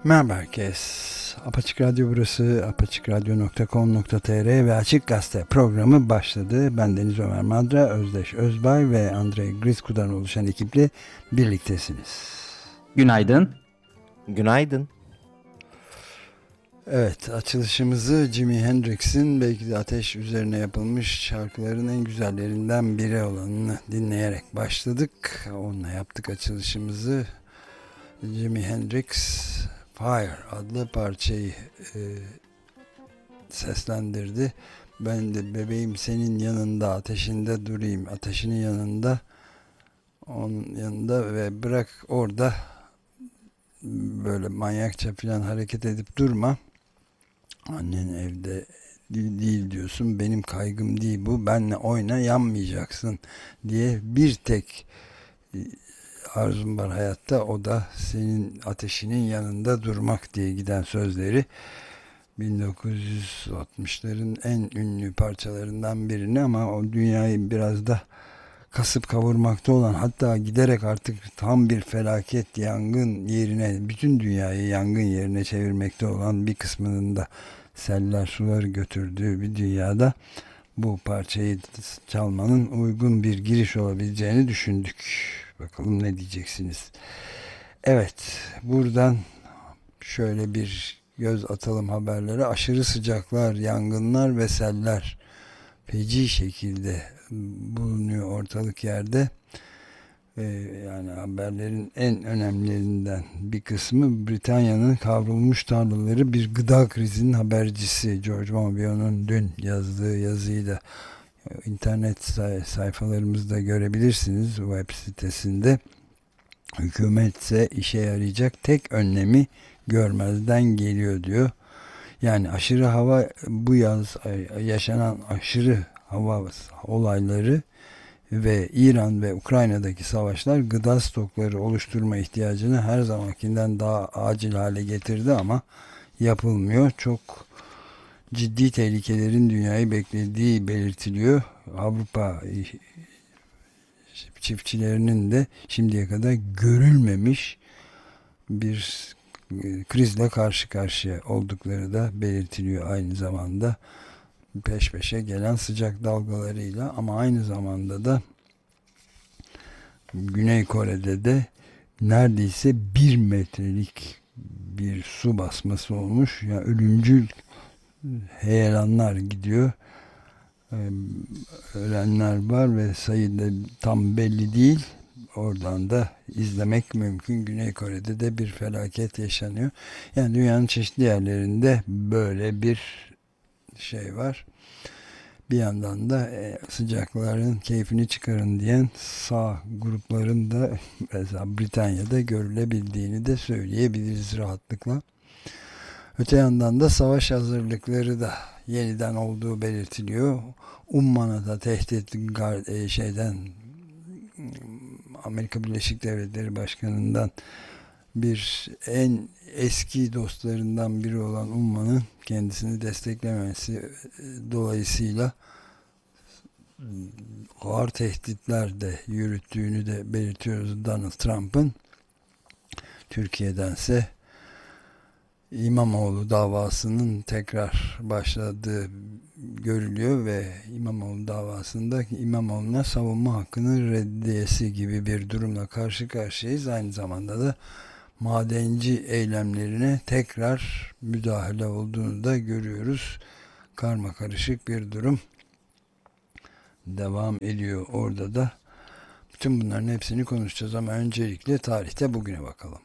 Merhaba herkes. Apaçık Radyo burası. apaçıkradyo.com.tr ve Açık Gazete programı başladı. Ben Deniz Ömer Madra, Özdeş Özbay ve Andrei Grisku'dan oluşan ekiple birliktesiniz. Günaydın. Günaydın. Evet, açılışımızı Jimi Hendrix'in belki de ateş üzerine yapılmış şarkıların en güzellerinden biri olanını dinleyerek başladık. Onunla yaptık açılışımızı. Jimi Hendrix Fire adlı parçayı seslendirdi. Ben de bebeğim senin yanında, ateşinde durayım, ateşinin yanında, onun yanında ve bırak orada böyle manyakça falan hareket edip durma. Annen evde değil diyorsun, benim kaygım değil bu, benle oyna, yanmayacaksın diye bir tek arzum var hayatta, o da senin ateşinin yanında durmak diye giden sözleri 1960'ların en ünlü parçalarından birini, ama o dünyayı biraz da kasıp kavurmakta olan, hatta giderek artık tam bir felaket yangın yerine, bütün dünyayı yangın yerine çevirmekte olan, bir kısmının da seller suları götürdüğü bir dünyada bu parçayı çalmanın uygun bir giriş olabileceğini düşündük. Bakalım ne diyeceksiniz? Evet, buradan şöyle bir göz atalım haberlere. Aşırı sıcaklar, yangınlar ve seller feci şekilde bulunuyor ortalık yerde. Yani haberlerin en önemlilerinden bir kısmı, Britanya'nın kavrulmuş tarlaları bir gıda krizinin habercisi. George Monbiot'un dün yazdığı yazıyı da internet sayfalarımızda görebilirsiniz, web sitesinde. Hükümetse işe yarayacak tek önlemi görmezden geliyor diyor. Yani aşırı hava, bu yaz yaşanan aşırı hava olayları ve İran ve Ukrayna'daki savaşlar gıda stokları oluşturma ihtiyacını her zamankinden daha acil hale getirdi, ama yapılmıyor. Çok ciddi tehlikelerin dünyayı beklediği belirtiliyor. Avrupa çiftçilerinin de şimdiye kadar görülmemiş bir krizle karşı karşıya oldukları da belirtiliyor aynı zamanda, peş peşe gelen sıcak dalgalarıyla. Ama aynı zamanda da Güney Kore'de de neredeyse 1 metrelik bir su basması olmuş. Yani ölümcül heyelanlar gidiyor. Ölenler var ve sayı da tam belli değil. Oradan da izlemek mümkün. Güney Kore'de de bir felaket yaşanıyor. Yani dünyanın çeşitli yerlerinde böyle bir şey var. Bir yandan da sıcakların keyfini çıkarın diyen sağ grupların da mesela Britanya'da görülebildiğini de söyleyebiliriz rahatlıkla. Öte yandan da savaş hazırlıkları da yeniden olduğu belirtiliyor. Umman'a da tehdit şeyden, Amerika Birleşik Devletleri Başkanı'ndan, bir en eski dostlarından biri olan Umman'ın kendisini desteklememesi dolayısıyla ağır tehditler de yürüttüğünü de belirtiyoruz Donald Trump'ın. Türkiye'dense İmamoğlu davasının tekrar başladığı görülüyor ve İmamoğlu davasında İmamoğlu'na savunma hakkının reddiyesi gibi bir durumla karşı karşıyayız. Aynı zamanda da madenci eylemlerine tekrar müdahale olduğunu da görüyoruz. Karma karışık bir durum devam ediyor orada da. Bütün bunların hepsini konuşacağız, ama öncelikle tarihte bugüne bakalım.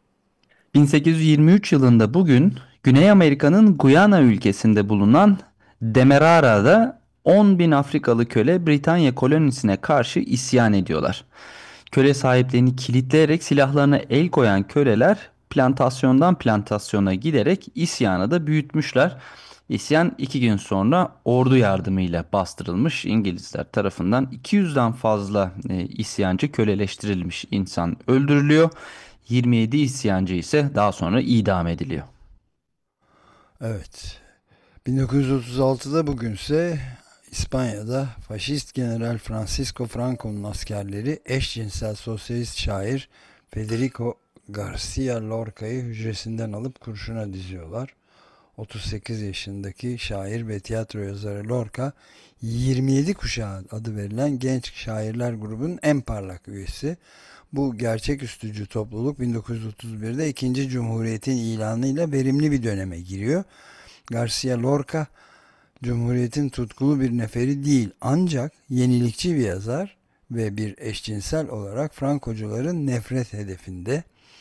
1823 yılında bugün Güney Amerika'nın Guyana ülkesinde bulunan Demerara'da 10 bin Afrikalı köle Britanya kolonisine karşı isyan ediyorlar. Köle sahiplerini kilitleyerek silahlarına el koyan köleler plantasyondan plantasyona giderek isyanı da büyütmüşler. İsyan 2 gün sonra ordu yardımıyla bastırılmış. İngilizler tarafından 200'den fazla isyancı köleleştirilmiş insan öldürülüyor. 27 isyancı ise daha sonra idam ediliyor. Evet. 1936'da bugünse İspanya'da faşist General Francisco Franco'nun askerleri eşcinsel sosyalist şair Federico Garcia Lorca'yı hücresinden alıp kurşuna diziyorlar. 38 yaşındaki şair ve tiyatro yazarı Lorca, 27 kuşağı adı verilen genç şairler grubunun en parlak üyesi. Bu gerçeküstücü topluluk 1931'de 2. Cumhuriyet'in ilanıyla verimli bir döneme giriyor. Garcia Lorca, Cumhuriyet'in tutkulu bir neferi değil, ancak yenilikçi bir yazar ve bir eşcinsel olarak Frankocuların nefret hedefinde.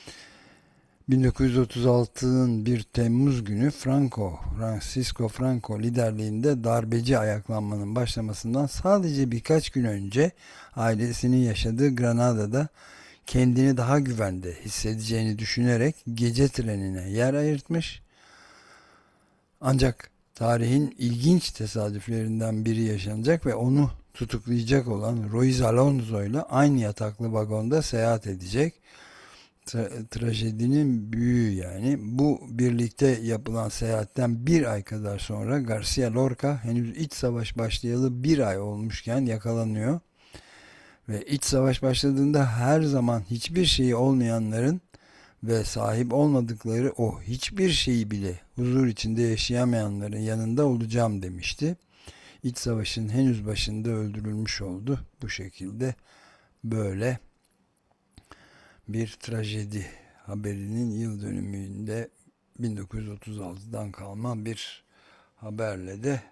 1936'nın 1 Temmuz günü Francisco Franco liderliğinde darbeci ayaklanmanın başlamasından sadece birkaç gün önce ailesinin yaşadığı Granada'da kendini daha güvende hissedeceğini düşünerek gece trenine yer ayırtmış. Ancak tarihin ilginç tesadüflerinden biri yaşanacak ve onu tutuklayacak olan Ruiz Alonso ile aynı yataklı vagonda seyahat edecek. Trajedinin büyüğü yani. Bu birlikte yapılan seyahatten bir ay kadar sonra Garcia Lorca henüz iç savaş başlayalı bir ay olmuşken yakalanıyor. Ve iç savaş başladığında her zaman hiçbir şeyi olmayanların ve sahip olmadıkları o hiçbir şeyi bile huzur içinde yaşayamayanların yanında olacağım demişti. İç savaşın henüz başında öldürülmüş oldu. Bu şekilde böyle bir trajedi haberinin yıl dönümünde 1936'dan kalma bir haberle de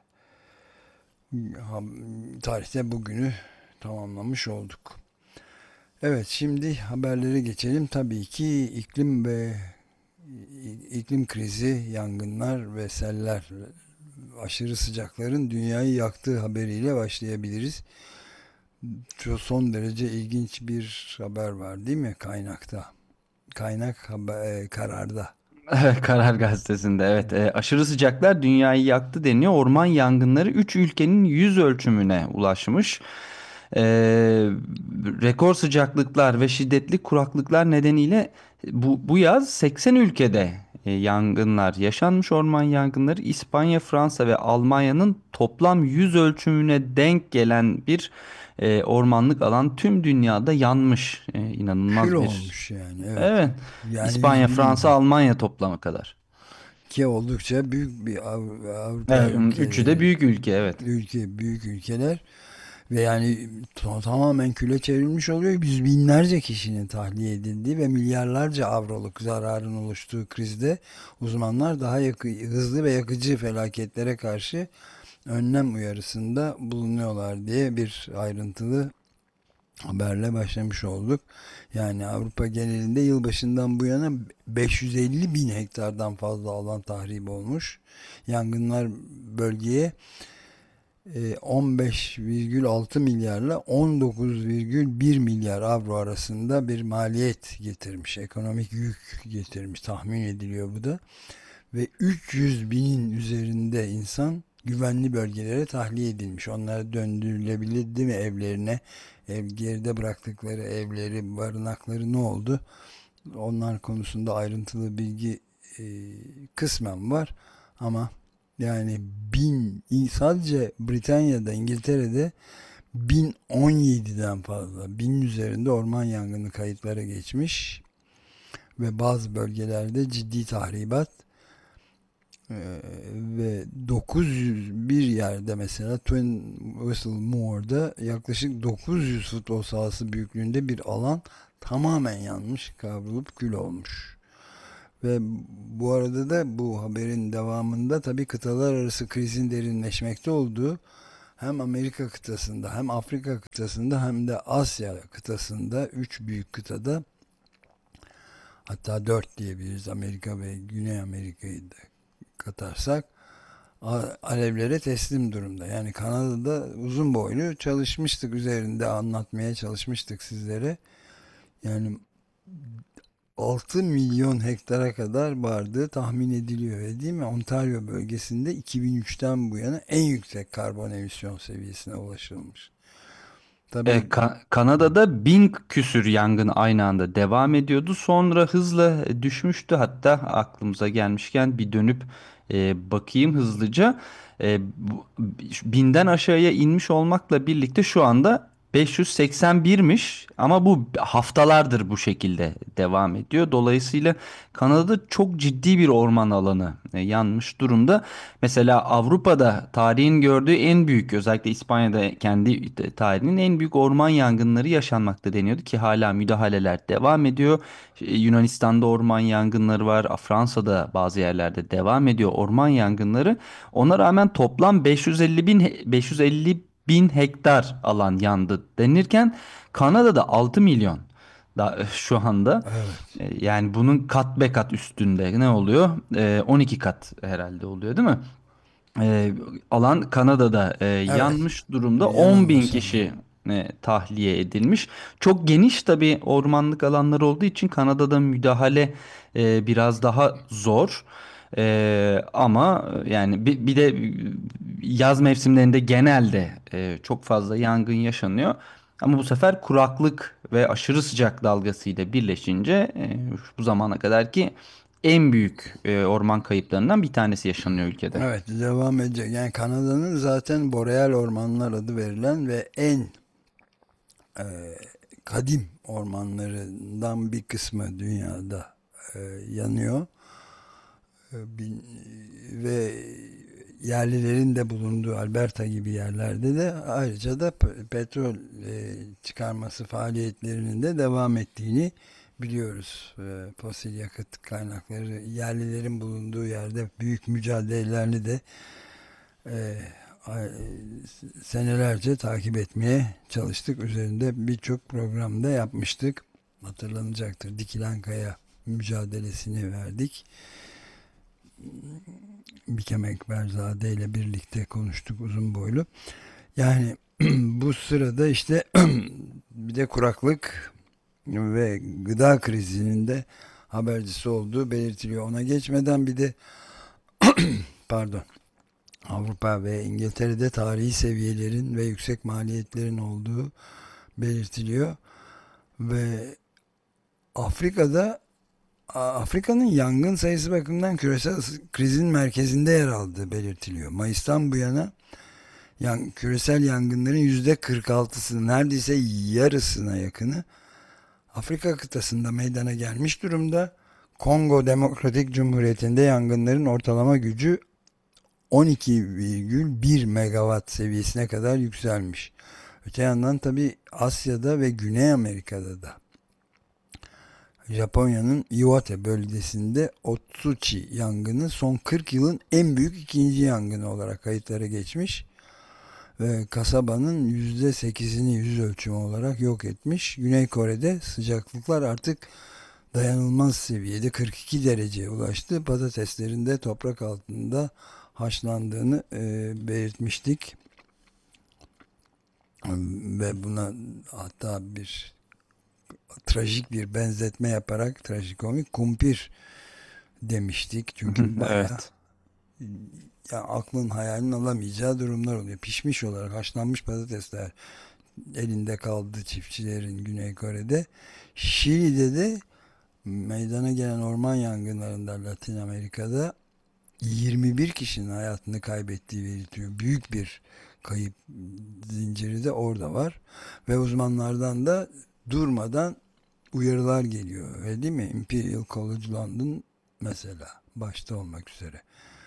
tarihte bugünü tamamlamış olduk. Evet, şimdi haberlere geçelim. Tabii ki iklim krizi, yangınlar ve seller, aşırı sıcakların dünyayı yaktığı haberiyle başlayabiliriz. Çok son derece ilginç bir haber var değil mi kaynakta? Kararda. Karar Gazetesi'nde evet. Aşırı sıcaklar dünyayı yaktı deniyor. Orman yangınları 3 ülkenin yüz ölçümüne ulaşmış. E, Rekor sıcaklıklar ve şiddetli kuraklıklar nedeniyle bu yaz 80 ülkede yangınlar yaşanmış. Orman yangınları İspanya, Fransa ve Almanya'nın toplam yüz ölçümüne denk gelen bir ormanlık alan tüm dünyada yanmış. Kül İnanılmaz bir. olmuş yani, evet. Evet. Yani İspanya, yüz Fransa, binlerce Almanya toplamı kadar. ki oldukça büyük bir Avrupa Evet, üçü de ülkeleri, büyük ülke, evet. büyük ülkeler ve yani tamamen küle çevrilmiş oluyor. Yüz binlerce kişinin tahliye edildiği ve milyarlarca avroluk zararın oluştuğu krizde uzmanlar daha hızlı ve yakıcı felaketlere karşı önlem uyarısında bulunuyorlar diye bir ayrıntılı haberle başlamış olduk. Yani Avrupa genelinde yılbaşından bu yana 550 bin hektardan fazla alan tahrip olmuş. Yangınlar bölgeye 15,6 milyarla 19,1 milyar avro arasında bir maliyet getirmiş. Ekonomik yük getirmiş. Tahmin ediliyor bu da. Ve 300 binin üzerinde insan güvenli bölgelere tahliye edilmiş. Onlara döndürülebildi mi evlerine? Geride bıraktıkları evleri, barınakları ne oldu? Onlar konusunda ayrıntılı bilgi e, kısmen var. Ama yani sadece Britanya'da, İngiltere'de 1017'den fazla, 1000 üzerinde orman yangını kayıtlara geçmiş ve bazı bölgelerde ciddi tahribat. Ve 901 yerde, mesela Twin Whistle Moor'da yaklaşık 900 futbol sahası büyüklüğünde bir alan tamamen yanmış, kavrulup kül olmuş. Ve bu arada da bu haberin devamında tabii kıtalar arası krizin derinleşmekte olduğu, hem Amerika kıtasında hem Afrika kıtasında hem de Asya kıtasında, 3 büyük kıtada, hatta 4 diyebiliriz Amerika ve Güney Amerika'yı da katarsak, alevlere teslim durumda. Yani Kanada'da uzun boylu çalışmıştık, üzerinde anlatmaya çalışmıştık sizlere. Yani 6 milyon hektara kadar vardığı tahmin ediliyor, değil mi? Ontario bölgesinde 2003'ten bu yana en yüksek karbon emisyon seviyesine ulaşılmış. Tabii. Kanada'da 1000 küsür yangın aynı anda devam ediyordu. Sonra hızla düşmüştü. Hatta aklımıza gelmişken bir dönüp bakayım hızlıca. 1000'den aşağıya inmiş olmakla birlikte şu anda 581'miş ama bu haftalardır bu şekilde devam ediyor. Dolayısıyla Kanada'da çok ciddi bir orman alanı yanmış durumda. Mesela Avrupa'da tarihin gördüğü en büyük, özellikle İspanya'da kendi tarihinin en büyük orman yangınları yaşanmakta deniyordu ki hala müdahaleler devam ediyor. Yunanistan'da orman yangınları var, Fransa'da bazı yerlerde devam ediyor orman yangınları. Ona rağmen toplam 550 bin hektar alan yandı denirken Kanada'da 6 milyon da şu anda. Evet. Yani bunun kat be kat üstünde ne oluyor? 12 kat herhalde oluyor değil mi? E, Alan Kanada'da Evet. yanmış durumda. 10 bin Yanılmıyorsam. kişi tahliye edilmiş. Çok geniş tabii ormanlık alanlar olduğu için Kanada'da müdahale biraz daha zor. Ama yani bir de yaz mevsimlerinde genelde çok fazla yangın yaşanıyor. Ama bu sefer kuraklık ve aşırı sıcak dalgasıyla birleşince bu zamana kadarki en büyük orman kayıplarından bir tanesi yaşanıyor ülkede. Evet, devam edecek. Yani Kanada'nın zaten boreal ormanlar adı verilen ve en e, kadim ormanlarından bir kısmı dünyada yanıyor. Bin- ve yerlilerin de bulunduğu Alberta gibi yerlerde de ayrıca da petrol çıkarması faaliyetlerinin de devam ettiğini biliyoruz. Fosil yakıt kaynakları yerlilerin bulunduğu yerde büyük mücadelelerini de e, senelerce takip etmeye çalıştık. Üzerinde birçok programda yapmıştık. Hatırlanacaktır. Dikilen Kaya mücadelesini verdik. Bikem Ekberzade ile birlikte konuştuk uzun boylu. Yani bu sırada işte bir de kuraklık ve gıda krizinin de habercisi olduğu belirtiliyor. Ona geçmeden bir de pardon, Avrupa ve İngiltere'de tarihi seviyelerin ve yüksek maliyetlerin olduğu belirtiliyor. Ve Afrika'da Afrika'nın yangın sayısı bakımından küresel krizin merkezinde yer aldığı belirtiliyor. Mayıs'tan bu yana küresel yangınların %46'sı, neredeyse yarısına yakını Afrika kıtasında meydana gelmiş durumda. Kongo Demokratik Cumhuriyeti'nde yangınların ortalama gücü 12,1 megawatt seviyesine kadar yükselmiş. Öte yandan tabi Asya'da ve Güney Amerika'da da Japonya'nın Iwate bölgesinde Otsuchi yangını son 40 yılın en büyük ikinci yangını olarak kayıtlara geçmiş ve kasabanın %8'ini yüz ölçümü olarak yok etmiş. Güney Kore'de sıcaklıklar artık dayanılmaz seviyede 42 dereceye ulaştı. Patateslerin de toprak altında haşlandığını belirtmiştik ve buna hatta bir trajik bir benzetme yaparak trajikomik kumpir demiştik. Çünkü bayağı Evet. yani aklın hayalin alamayacağı durumlar oluyor. Pişmiş olarak haşlanmış patatesler elinde kaldı çiftçilerin Güney Kore'de. Şili'de de meydana gelen orman yangınlarında Latin Amerika'da 21 kişinin hayatını kaybettiği belirtiyor. Büyük bir kayıp zinciri de orada var. Ve uzmanlardan da durmadan uyarılar geliyor. Öyle değil mi? Imperial College London mesela başta olmak üzere.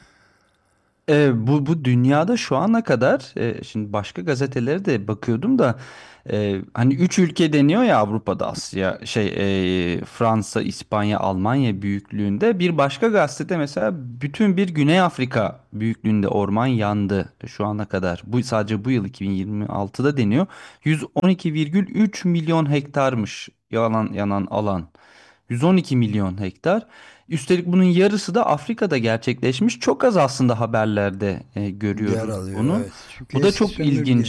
Bu dünyada şu ana kadar şimdi başka gazetelere de bakıyordum da hani 3 ülke deniyor ya Avrupa'da, Asya Fransa, İspanya, Almanya büyüklüğünde, bir başka gazetede mesela bütün bir Güney Afrika büyüklüğünde orman yandı şu ana kadar. Bu sadece bu yıl 2026'da deniyor. 112,3 milyon hektarmış yanan alan. 112 milyon hektar. Üstelik bunun yarısı da Afrika'da gerçekleşmiş. Çok az aslında haberlerde Yer görüyoruz alıyor bunu. evet. Çünkü Bu da eski çok ilginç. sömürge.